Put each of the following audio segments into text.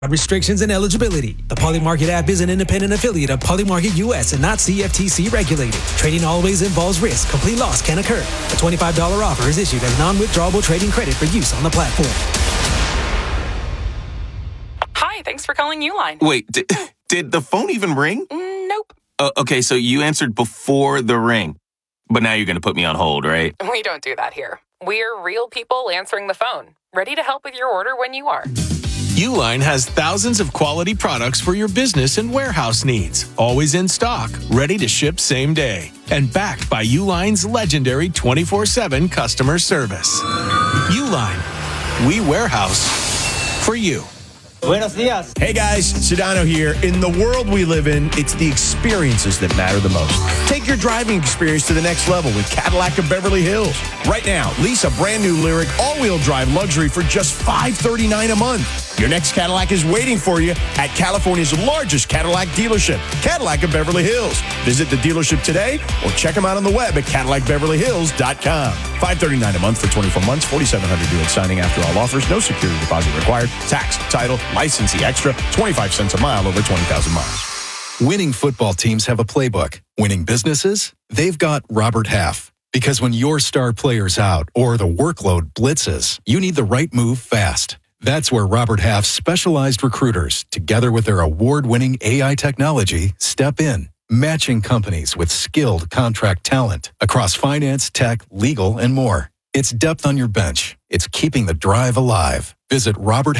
Restrictions and eligibility. The Polymarket app is an independent affiliate of Polymarket US and not CFTC regulated. Trading always involves risk. Complete loss can occur. A $25 offer is issued as non-withdrawable trading credit for use on the platform. Hi, thanks for calling Uline. Wait, did the phone even ring? Nope. Okay, so you answered before the ring. But now you're going to put me on hold, right? We don't do that here. We're real people answering the phone. Ready to help with your order when you are. Uline has thousands of quality products for your business and warehouse needs. Always in stock, ready to ship same day. And backed by Uline's legendary 24/7 customer service. Uline. We warehouse for you. Buenos dias. Hey guys, Sedano here. In the world we live in, it's the experiences that matter the most. Take your driving experience to the next level with Cadillac of Beverly Hills. Right now, lease a brand new Lyriq all-wheel drive luxury for just $539 a month. Your next Cadillac is waiting for you at California's largest Cadillac dealership, Cadillac of Beverly Hills. Visit the dealership today or check them out on the web at CadillacBeverlyHills.com. $539 a month for 24 months, $4,700 due at signing after all offers, no security deposit required, tax, title, licensee extra, 25 cents a mile over 20,000 miles. Winning football teams have a playbook. Winning businesses, they've got Robert Half. Because when your star player's out or the workload blitzes, you need the right move fast. That's where Robert Half's specialized recruiters, together with their award-winning AI technology, step in, matching companies with skilled contract talent across finance, tech, legal, and more. It's depth on your bench. It's keeping the drive alive. Visit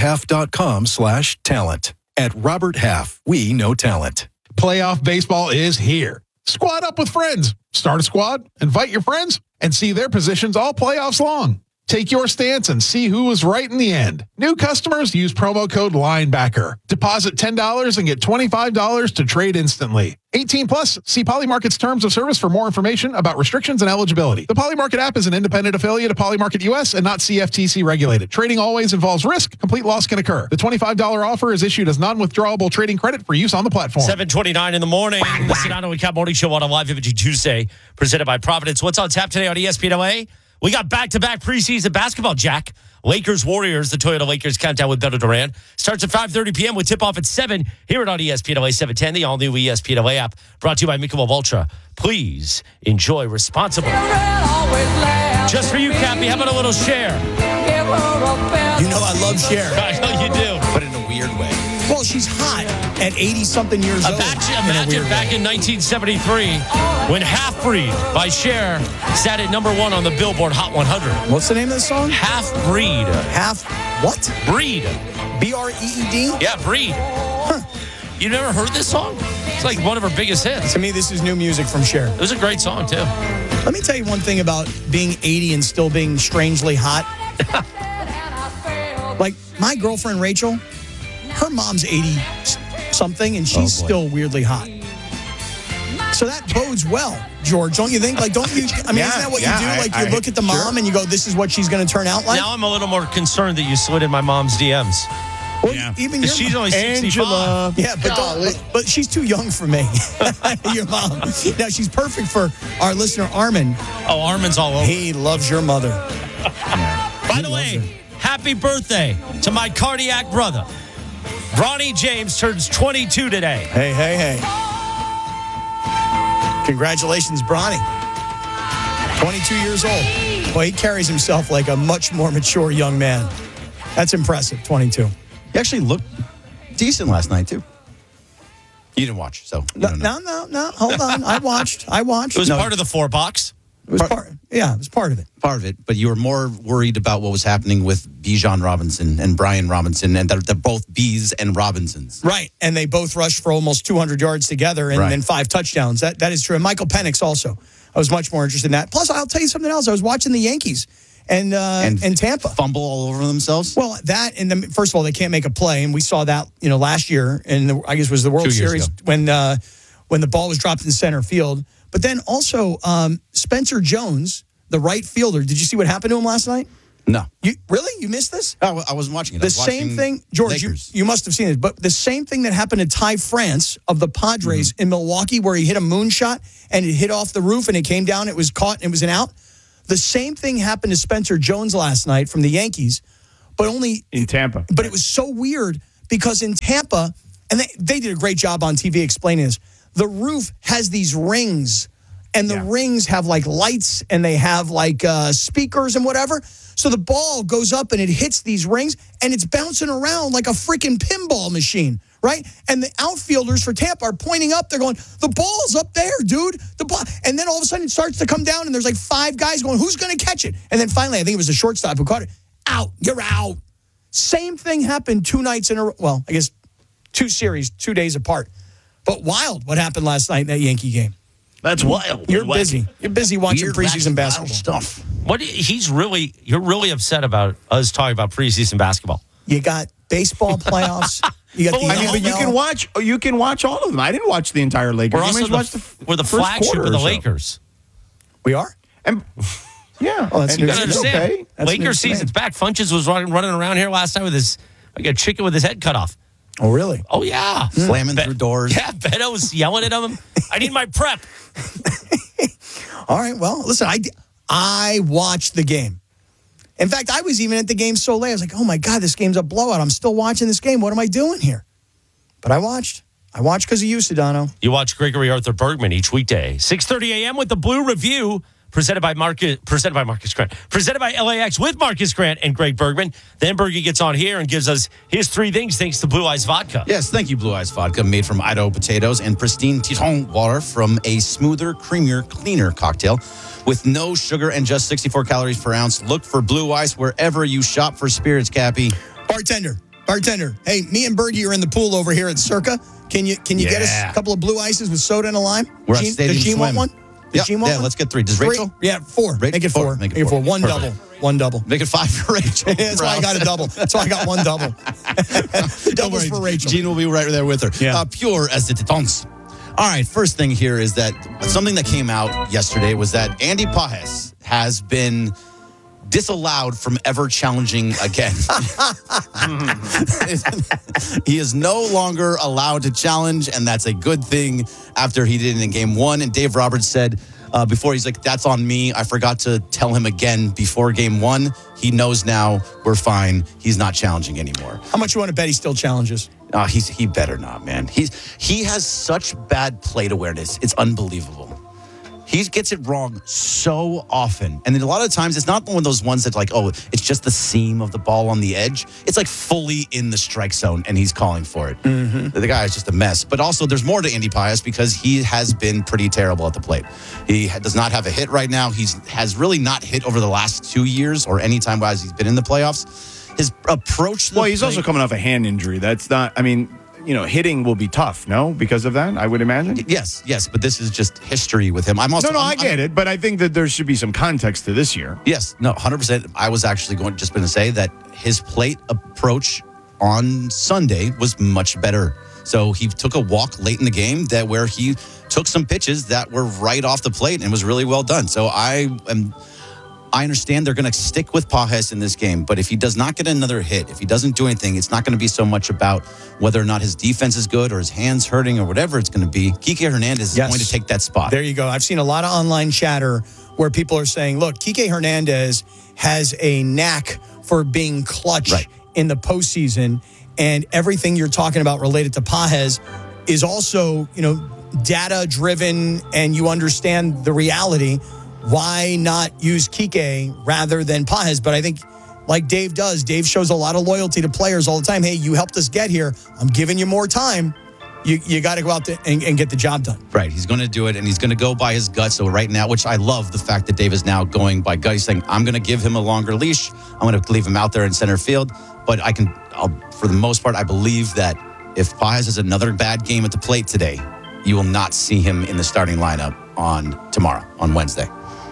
roberthalf.com/talent. At Robert Half, we know talent. Playoff baseball is here. Squad up with friends. Start a squad, invite your friends, and see their positions all playoffs long. Take your stance and see who was right in the end. New customers use promo code LINEBACKER. Deposit $10 and get $25 to trade instantly. 18 plus. See Polymarket's terms of service for more information about restrictions and eligibility. The Polymarket app is an independent affiliate of Polymarket US and not CFTC regulated. Trading always involves risk. Complete loss can occur. The $25 offer is issued as non-withdrawable trading credit for use on the platform. 7:29 in the morning. The Sedano and Cap Morning Show on a live imaging Tuesday, presented by Providence. What's on tap today on ESPN LA? We got back-to-back preseason basketball, Jack. Lakers-Warriors, the Toyota Lakers countdown with Beto Duran. Starts at 5:30 p.m. with tip-off at 7 here on ESPN LA 710, the all-new ESPN LA app, brought to you by Michelob Ultra. Please enjoy responsibly. Just for you, Cappy, how about a little Cher? You know I love Cher. I know you do. But in a weird way. Well, she's hot at 80-something years old. Imagine back in 1973 when Half Breed by Cher sat at number 1 on the Billboard Hot 100. What's the name of the song? Half Breed. Half what? Breed. B-R-E-E-D? Yeah, Breed. Huh. You never heard this song? It's like one of her biggest hits. To me, this is new music from Cher. It was a great song, too. Let me tell you one thing about being 80 and still being strangely hot. Like, my girlfriend, Rachel, her mom's 80-something, and she's still weirdly hot. So that bodes well, George, don't you think? Like, don't you? I mean, isn't that what you do? Like, you look at the mom and you go, this is what she's going to turn out like? Now I'm a little more concerned that you slid in my mom's DMs. Well, even your she's only 65. Angela. Yeah, but she's too young for me. Your mom. Now, she's perfect for our listener, Armin. Oh, Armin's all over. He loves your mother. By the way, happy birthday to my cardiac brother. Bronny James turns 22 today. Hey. Congratulations, Bronny. 22 years old. Well, he carries himself like a much more mature young man. That's impressive, 22. He actually looked decent last night, too. You didn't watch, so. No. Hold on. I watched. It was part of the 4-box. It was part of it. Part of it, but you were more worried about what was happening with Bijan Robinson and Brian Robinson, and they're both B's and Robinsons. Right, and they both rushed for almost 200 yards together and then 5 touchdowns. That is true. And Michael Penix also. I was much more interested in that. Plus, I'll tell you something else. I was watching the Yankees and Tampa fumble all over themselves. Well, that and then first of all, they can't make a play, and we saw that last year, and I guess it was the World Series when the ball was dropped in center field. But then also Spencer Jones, the right fielder. Did you see what happened to him last night? No. You missed this? Oh, I wasn't watching it. The same thing, George, you must have seen it, but the same thing that happened to Ty France of the Padres in Milwaukee, where he hit a moonshot and it hit off the roof and it came down, it was caught, and it was an out. The same thing happened to Spencer Jones last night from the Yankees, but only in Tampa. But it was so weird because in Tampa, and they did a great job on TV explaining this, the roof has these rings, and the rings have like lights, and they have like speakers and whatever. So the ball goes up and it hits these rings, and it's bouncing around like a freaking pinball machine, right? And the outfielders for Tampa are pointing up. They're going, the ball's up there, dude. The ball. And then all of a sudden it starts to come down, and there's like 5 guys going, who's going to catch it? And then finally, I think it was the shortstop who caught it. Out. You're out. Same thing happened 2 nights in a row. Well, I guess 2 series, 2 days apart. But wild what happened last night in that Yankee game. That's wild. You're busy. You're busy watching preseason basketball stuff. You're really upset about us talking about preseason basketball. You got baseball playoffs. You got but you can watch all of them. I didn't watch the entire Lakers. We're the flagship of the Lakers. We are? And yeah. Oh, that's you gotta understand. Okay. Lakers season's back. Funches was running around here last night with like a chicken with his head cut off. Oh, really? Oh, yeah. Slamming through doors. Yeah, Beto was yelling at him. I need my prep. All right, well, listen, I watched the game. In fact, I was even at the game so late. I was like, oh, my God, this game's a blowout. I'm still watching this game. What am I doing here? But I watched. I watched because of you, Sedano. You watch Gregory Arthur Bergman each weekday. 6:30 a.m. with the Blue Review. Presented by Marcus Grant. Presented by LAX with Marcus Grant and Greg Bergman. Then Bergie gets on here and gives us his 3 things thanks to Blue Eyes Vodka. Yes, thank you, Blue Eyes Vodka, made from Idaho potatoes and pristine Titron water from a smoother, creamier, cleaner cocktail with no sugar and just 64 calories per ounce. Look for Blue Eyes wherever you shop for spirits, Cappy. Bartender. Hey, me and Bergie are in the pool over here at Circa. Can you get us a couple of Blue Ices with soda and a lime? We're at Stadium Does Gene want one? Yeah, let's get 3. Does Rachel? Yeah, 4. Make it 4. Make it 4. One Perfect. double. One double. Make it 5 for Rachel. That's why I got a double. That's why I got one double. Doubles for Rachel. Gene will be right there with her. Yeah. Pure as the Titans. All right, first thing here is that something that came out yesterday was that Andy Pages has been disallowed from ever challenging again. He is no longer allowed to challenge, and that's a good thing after he did it in game 1. And Dave Roberts said before, he's like, that's on me. I forgot to tell him again before game 1. He knows now. We're fine. He's not challenging anymore. How much you want to bet he still challenges? He better not, man. He has such bad plate awareness. It's unbelievable. He gets it wrong so often. And then a lot of times, it's not one of those ones that like, oh, it's just the seam of the ball on the edge. It's like fully in the strike zone, and he's calling for it. Mm-hmm. The guy is just a mess. But also, there's more to Andy Pages because he has been pretty terrible at the plate. He does not have a hit right now. He has really not hit over the last 2 years or any time while he's been in the playoffs. His approach to the he's also coming off a hand injury. That's not, hitting will be tough, no? Because of that, I would imagine? Yes, but this is just history with him. I get it, but I think that there should be some context to this year. Yes, no, 100%. I was actually going to say that his plate approach on Sunday was much better. So he took a walk late in the game where he took some pitches that were right off the plate and was really well done. So I understand they're going to stick with Pages in this game, but if he does not get another hit, if he doesn't do anything, it's not going to be so much about whether or not his defense is good or his hands hurting or whatever it's going to be. Kike Hernandez is going to take that spot. There you go. I've seen a lot of online chatter where people are saying, look, Kike Hernandez has a knack for being clutch in the postseason, and everything you're talking about related to Pages is also, data-driven, and you understand the reality. Why not use Kike rather than Pages? But I think like Dave does, Dave shows a lot of loyalty to players all the time. Hey, you helped us get here. I'm giving you more time. You got to go out there and get the job done. Right. He's going to do it, and he's going to go by his gut. So right now, which I love the fact that Dave is now going by gut. He's saying, I'm going to give him a longer leash. I'm going to leave him out there in center field. But for the most part, I believe that if Pages has another bad game at the plate today, you will not see him in the starting lineup on Wednesday.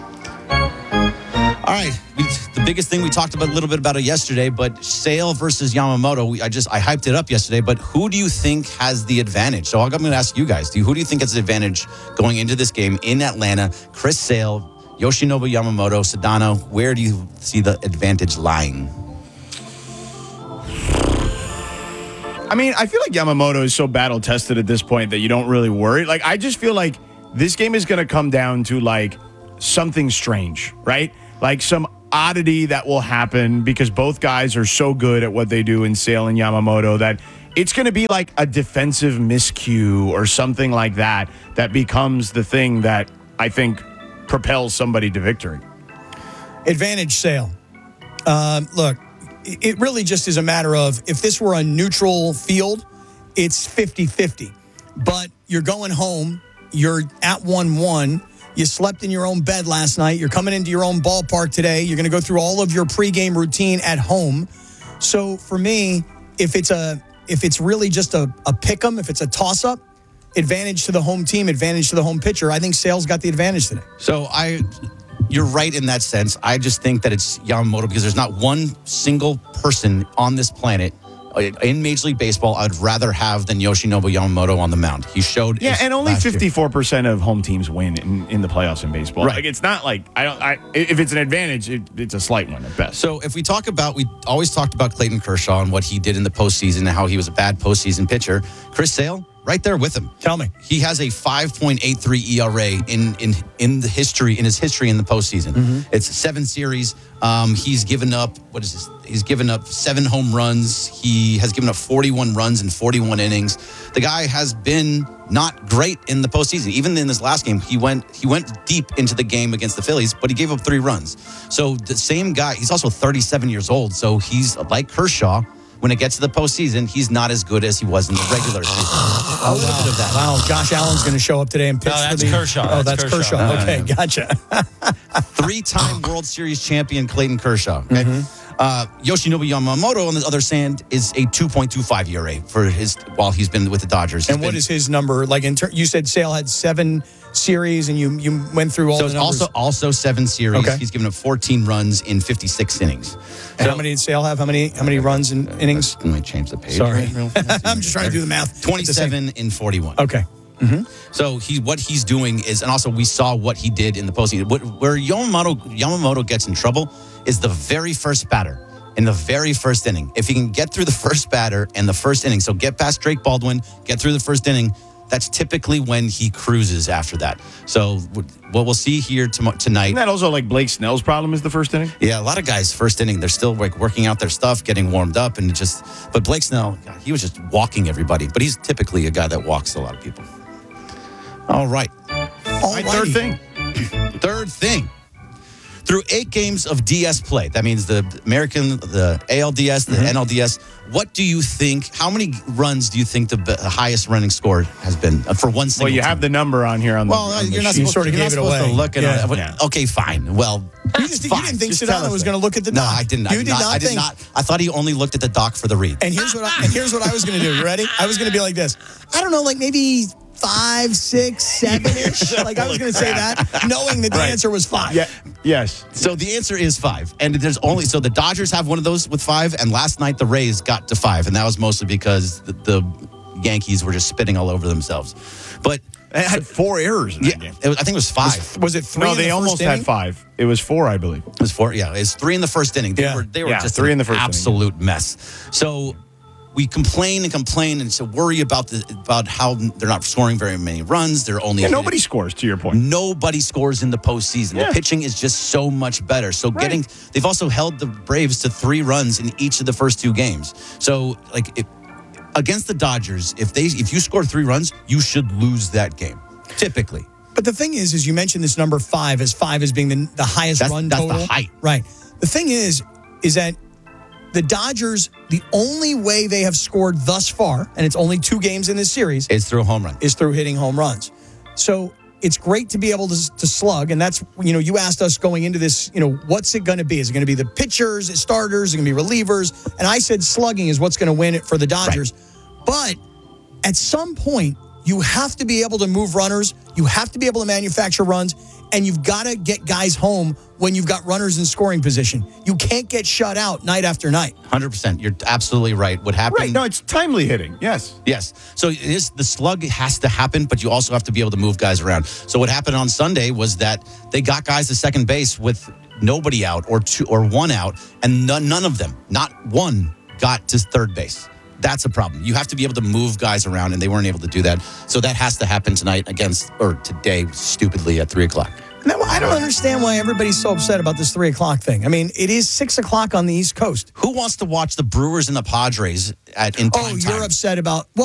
All right, the biggest thing we talked about a little bit about it yesterday, but Sale versus Yamamoto, I hyped it up yesterday, but who do you think has the advantage? So I'm going to ask you guys, who do you think has the advantage going into this game in Atlanta? Chris Sale, Yoshinobu Yamamoto, Sedano, where do you see the advantage lying? I feel like Yamamoto is so battle-tested at this point that you don't really worry. Like, I just feel like this game is going to come down to, like, something strange, right? Like some oddity that will happen because both guys are so good at what they do in Sale and Yamamoto that it's going to be like a defensive miscue or something like that becomes the thing that I think propels somebody to victory. Advantage Sale. Look, it really just is a matter of if this were a neutral field, it's 50-50. But you're going home, you're at 1-1, you slept in your own bed last night, you're coming into your own ballpark today, you're going to go through all of your pregame routine at home. So for me, if it's really just a pick 'em, if it's a toss-up, advantage to the home team, advantage to the home pitcher, I think Sale's got the advantage today. So you're right in that sense. I just think that it's Yamamoto because there's not one single person on this planet in Major League Baseball I'd rather have than Yoshinobu Yamamoto on the mound. He showed. Yeah, and only 54% of home teams win in the playoffs in baseball. Right. Like it's not like if it's an advantage, it's a slight one at best. So if we always talked about Clayton Kershaw and what he did in the postseason and how he was a bad postseason pitcher. Chris Sale, right there with him. Tell me. He has a 5.83 ERA in his history in the postseason. Mm-hmm. It's 7 series. He's given up He's given up 7 home runs. He has given up 41 runs in 41 innings. The guy has been not great in the postseason. Even in this last game, he went deep into the game against the Phillies, but he gave up 3 runs. So the same guy, he's also 37 years old. So he's like Kershaw. When it gets to the postseason, he's not as good as he was in the regular season. A little bit of that. Wow, Josh Allen's going to show up today and pitch for the... Kershaw. Oh, that's Kershaw. Okay, gotcha. 3-time World Series champion Clayton Kershaw. Okay? Yoshinobu Yamamoto, on the other hand, is a 2.25 ERA while he's been with the Dodgers. And what is his number? Like you said, Sale had 7 series, and you went through all the numbers. So it's also 7 series. Okay. He's given up 14 runs in 56 innings. And how many did Sale have? How many runs in innings? Let me change the page. Sorry. I'm just trying to do the math. 27 in 41. Okay. Mm-hmm. So what he's doing is, and also we saw what he did in the postseason. Where Yamamoto gets in trouble is the very first batter in the very first inning. If he can get through the first batter and the first inning, so get past Drake Baldwin, get through the first inning, that's typically when he cruises after that. So what we'll see here tonight. Isn't that also like Blake Snell's problem is the first inning? Yeah, a lot of guys first inning, they're still like working out their stuff, getting warmed up, and but Blake Snell, he was just walking everybody. But he's typically a guy that walks a lot of people. All right. Third thing. Through 8 games of DS play, that means the American, the ALDS, the NLDS, what do you think, how many runs do you think the highest running score has been for one single Well, you team? have the number on here on the you're not supposed, to look at it. Yeah. Okay, fine. Well, you didn't think Sedano was going to look at the doc. No, I didn't. You did not think. I thought he only looked at the doc for the read. And here's what I was going to do. You ready? I was going to be like this. I don't know, like maybe 5, 6, 7-ish. Like I was going to say that, knowing that the answer was 5. Yeah. Yes. So the answer is 5. And so the Dodgers have one of those with 5, and last night the Rays got to 5, and that was mostly because the Yankees were just spitting all over themselves. But it had 4 errors in that game. I think it was 5. Was it 3? No, they almost had 5. It was 4, I believe. It was 4. Yeah, it's 3 in the first inning. They were just 3 in the first absolute mess. So we complain and so worry about how they're not scoring very many runs. They're only nobody scores, to your point. Nobody scores in the postseason. The pitching is just so much better. So they've also held the Braves to 3 runs in each of the first 2 games. So against the Dodgers, if you score 3 runs, you should lose that game, typically. But the thing is you mentioned this number 5 as being the highest run total. That's the height. Right. The thing is that the Dodgers, the only way they have scored thus far, and it's only 2 games in this series, is through a home run. Is through hitting home runs. So it's great to be able to slug, and that's, you asked us going into this, what's it going to be? Is it going to be the pitchers, starters, is it going to be relievers? And I said slugging is what's going to win it for the Dodgers. Right. But at some point, you have to be able to move runners, you have to be able to manufacture runs, and you've got to get guys home when you've got runners in scoring position. You can't get shut out night after night. 100%. You're absolutely right. What happened? Right. No, it's timely hitting. Yes. So the slug has to happen, but you also have to be able to move guys around. So what happened on Sunday was that they got guys to second base with nobody out or 2 or 1 out, and none of them, not one, got to third base. That's a problem. You have to be able to move guys around, and they weren't able to do that. So that has to happen today, stupidly, at 3:00. Now, I don't understand why everybody's so upset about this 3 o'clock thing. I mean, it is 6 o'clock on the East Coast. Who wants to watch the Brewers and the Padres in prime time? You're upset about...